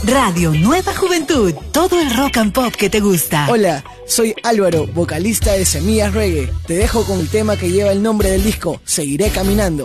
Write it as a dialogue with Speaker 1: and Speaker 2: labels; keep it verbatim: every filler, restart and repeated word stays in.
Speaker 1: Radio Nueva Juventud, todo el rock and pop que te gusta.
Speaker 2: Hola, soy Álvaro, vocalista de Semillas Reggae. Te dejo con el tema que lleva el nombre del disco, Seguiré Caminando.